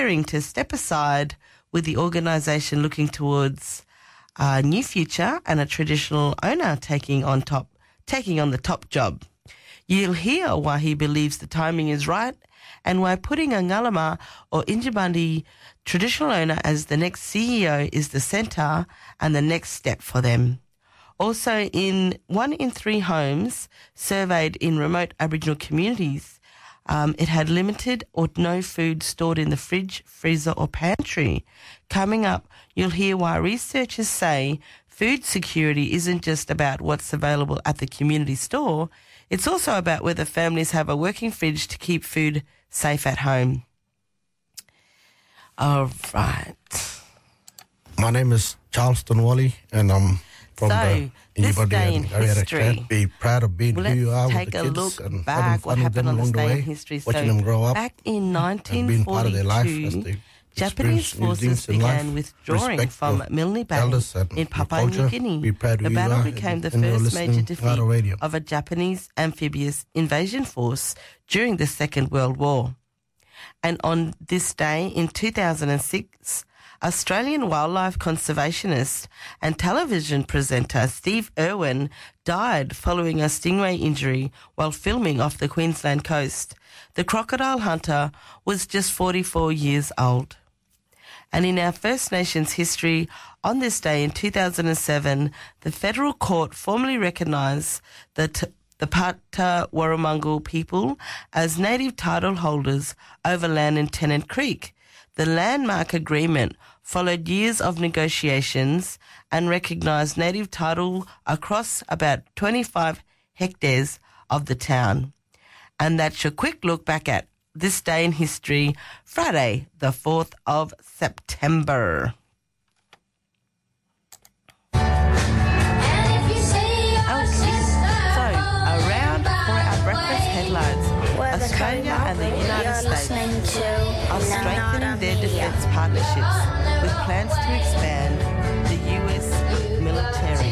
preparing to step aside with the organisation looking towards a new future and a traditional owner taking on the top job. You'll hear why he believes the timing is right and why putting a Ngalama or Injibandi traditional owner as the next CEO is the centre and the next step for them. Also, in 1 in 3 homes surveyed in remote Aboriginal communities, it had limited or no food stored in the fridge, freezer or pantry. Coming up, you'll hear why researchers say food security isn't just about what's available at the community store, it's also about whether families have a working fridge to keep food safe at home. All right. My name is Charleston Wally, and I'm from this day in history. Be proud of being who you are with the kids. Let's take a look and back what happened on this day in history. Watching them grow up, back in and being part of their life as 1942, they Japanese forces began withdrawing from Milne Bay in Papua New Guinea. The battle became the first major defeat of a Japanese amphibious invasion force during the Second World War. And on this day in 2006, Australian wildlife conservationist and television presenter Steve Irwin died following a stingray injury while filming off the Queensland coast. The crocodile hunter was just 44 years old. And in our First Nations history, on this day in 2007, the federal court formally recognised the Pata Warramungal people as native title holders over land in Tennant Creek. The landmark agreement followed years of negotiations and recognised native title across about 25 hectares of the town. And that's your quick look back at this day in history, Friday, the 4th of September. Australia and the United States are strengthening their defence partnerships with plans to expand the US military.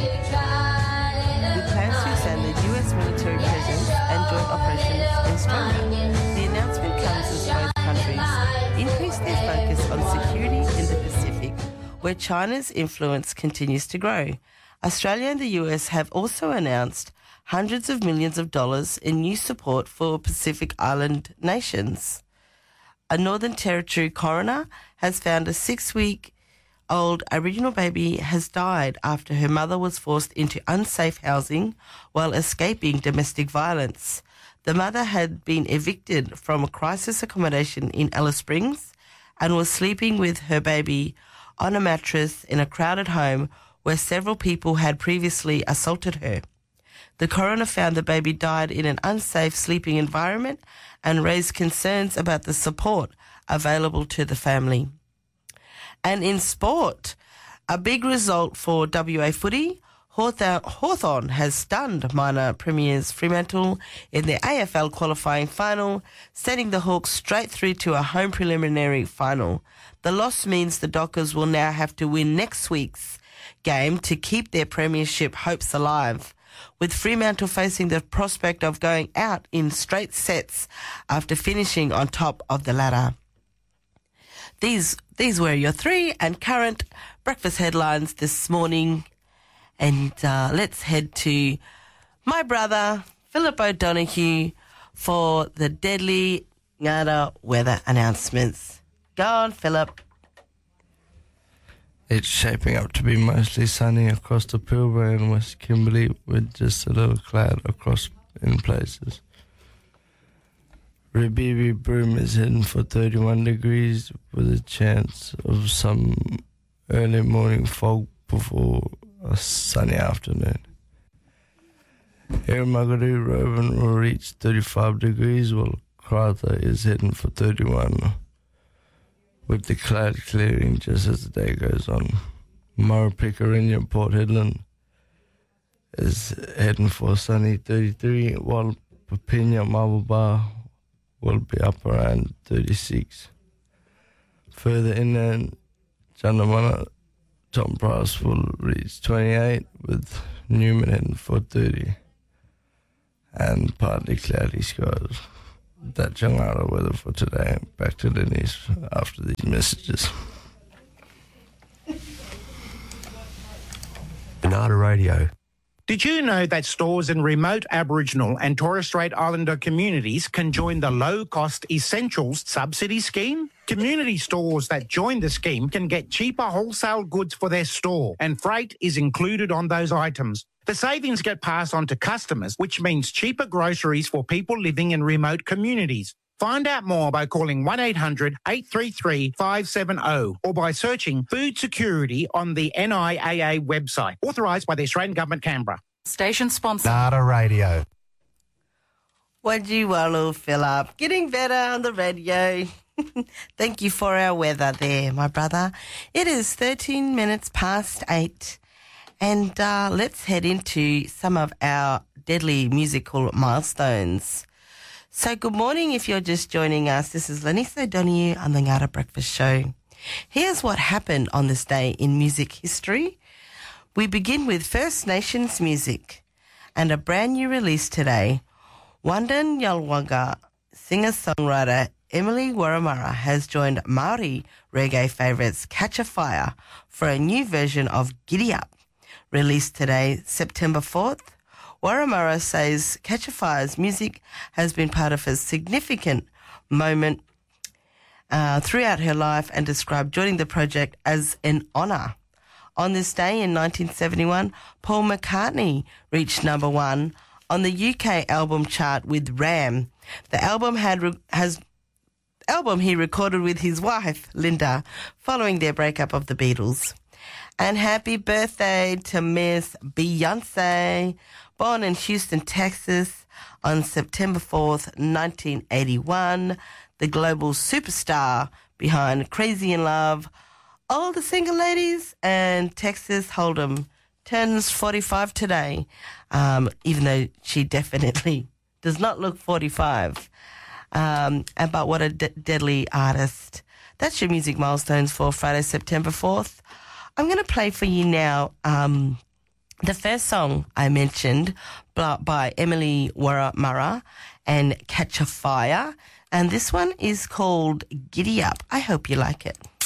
presence and joint operations in Australia. The announcement comes as both countries increase their focus on security in the Pacific, where China's influence continues to grow. Australia and the US have also announced hundreds of millions of dollars in new support for Pacific Island nations. A Northern Territory coroner has found a 6-week-old Aboriginal baby has died after her mother was forced into unsafe housing while escaping domestic violence. The mother had been evicted from a crisis accommodation in Alice Springs and was sleeping with her baby on a mattress in a crowded home where several people had previously assaulted her. The coroner found the baby died in an unsafe sleeping environment and raised concerns about the support available to the family. And in sport, a big result for WA footy. Hawthorn has stunned minor premiers Fremantle in their AFL qualifying final, sending the Hawks straight through to a home preliminary final. The loss means the Dockers will now have to win next week's game to keep their premiership hopes alive, with Fremantle facing the prospect of going out in straight sets after finishing on top of the ladder. These were your 3 and current breakfast headlines this morning. And let's head to my brother, Philip O'Donoghue, for the deadly Ngada weather announcements. Go on, Philip. It's shaping up to be mostly sunny across the Pilbara and West Kimberley, with just a little cloud across in places. Ribibi Broome is heading for 31 degrees with a chance of some early morning fog before a sunny afternoon. Here in Mugaroo, Rowan will reach 35 degrees while Karratha is heading for 31, with the cloud clearing just as the day goes on. Murrupikarinya, Port Hedland is heading for sunny 33, while Papinya, Marble Bar will be up around 36. Further inland, Janamana, Tom Price will reach 28, with Newman heading for 30, and partly cloudy skies. that Jangara weather for today. Back to Denise after these messages. Banana Radio. Did you know that stores in remote Aboriginal and Torres Strait Islander communities can join the low-cost Essentials subsidy scheme? Community stores that join the scheme can get cheaper wholesale goods for their store, and freight is included on those items. The savings get passed on to customers, which means cheaper groceries for people living in remote communities. Find out more by calling 1-800-833-570 or by searching food security on the NIAA website, authorised by the Australian Government, Canberra. Station sponsor. Nada Radio. Wajiwalu, Philip. Getting better on the radio. Thank you for our weather there, my brother. It is 13 minutes past 8. And let's head into some of our deadly musical milestones. So good morning if you're just joining us. This is Lenise O'Donoghue on the Ngara Breakfast Show. Here's what happened on this day in music history. We begin with First Nations music and a brand new release today. Wandan Yalwaga singer-songwriter Emily Waramara has joined Māori reggae favourites Catch a Fire for a new version of Giddy Up. Released today, September 4th, Waramara says Catch a Fire's music has been part of a significant moment throughout her life and described joining the project as an honour. On this day in 1971, Paul McCartney reached number 1 on the UK album chart with Ram. The album he recorded with his wife, Linda, following their breakup of the Beatles. And happy birthday to Miss Beyonce, born in Houston, Texas on September 4th, 1981, the global superstar behind Crazy in Love. All the single ladies and Texas Hold'em turns 45 today, even though she definitely does not look 45. But what a deadly artist. That's your music milestones for Friday, September 4th. I'm going to play for you now the first song I mentioned by Emily Waramara and Catch a Fire. And this one is called Giddy Up. I hope you like it.